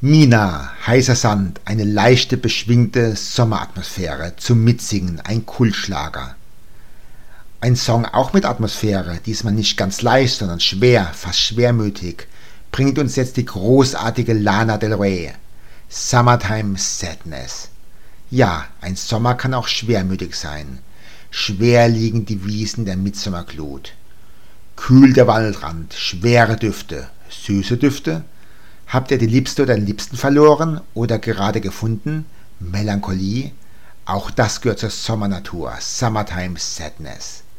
Mina, heißer Sand, eine leichte, beschwingte Sommeratmosphäre zum Mitsingen, ein Kultschlager. Ein Song auch mit Atmosphäre, diesmal nicht ganz leicht, sondern schwer, fast schwermütig, bringt uns jetzt die großartige Lana Del Rey. Summertime Sadness. Ja, ein Sommer kann auch schwermütig sein. Schwer liegen die Wiesen der Mitsommerglut. Kühl der Waldrand, schwere Düfte, süße Düfte. Habt ihr die Liebste oder den Liebsten verloren oder gerade gefunden? Melancholie? Auch das gehört zur Sommernatur. Summertime Sadness.